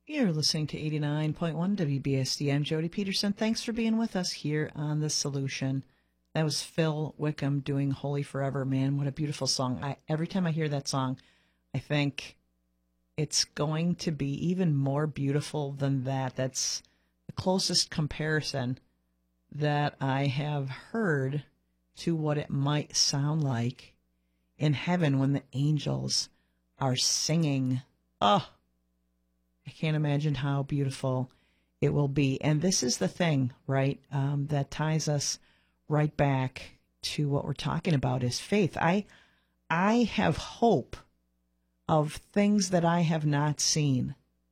You're listening to 89.1 WBSD. I'm Jody Peterson. Thanks for being with us here on The Solution. That was Phil Wickham doing Holy Forever. Man, what a beautiful song. Every time I hear that song, I think it's going to be even more beautiful than that. That's the closest comparison that I have heard to what it might sound like in heaven when the angels are singing. Oh, I can't imagine how beautiful it will be. And this is the thing, right, that ties us right back to what we're talking about is faith. I have hope of things that I have not seen.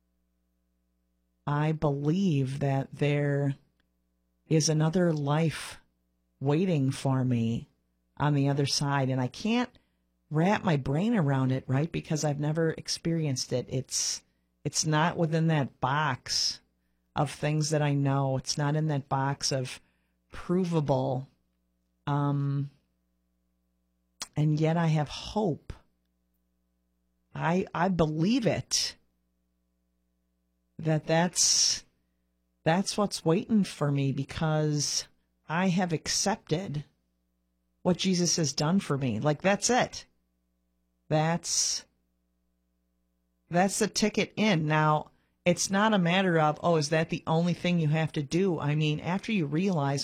I believe that there is another life waiting for me on the other side, and I can't wrap my brain around it, right, because I've never experienced it. It's not within that box of things that I know. It's not in that box of provable. And yet I have hope. I believe it. That's what's waiting for me because I have accepted what Jesus has done for me. Like, that's it. That's the ticket in. Now, it's not a matter of, is that the only thing you have to do? I mean, after you realize